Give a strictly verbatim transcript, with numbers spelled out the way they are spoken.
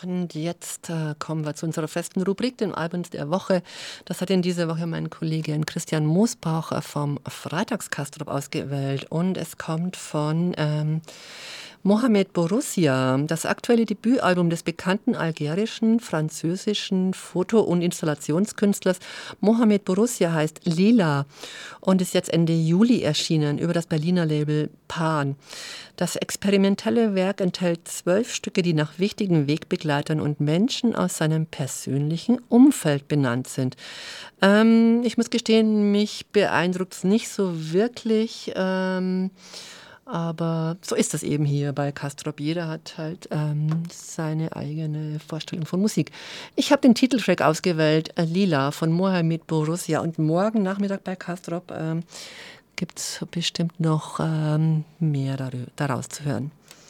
Und jetzt äh, kommen wir zu unserer festen Rubrik, dem Album der Woche. Das hat in dieser Woche mein Kollege Christian Moosbaucher vom Freitagskastrop ausgewählt. Und es kommt von ähm, Mohamed Borussia, das aktuelle Debütalbum des bekannten algerischen, französischen Foto- und Installationskünstlers. Mohamed Borussia heißt Lila und ist jetzt Ende Juli erschienen über das Berliner Label Pan. Das experimentelle Werk enthält zwölf Stücke, die nach wichtigen Wegbegleitern und Menschen aus seinem persönlichen Umfeld benannt sind. Ähm, ich muss gestehen, mich beeindruckt es nicht so wirklich. Ähm, aber so ist das eben hier bei Kastrop. Jeder hat halt ähm, seine eigene Vorstellung von Musik. Ich habe den Titeltrack ausgewählt, äh, Lila von Mohamed Borussia. Und morgen Nachmittag bei Kastrop ähm, gibt es bestimmt noch ähm, mehr darü- daraus zu hören.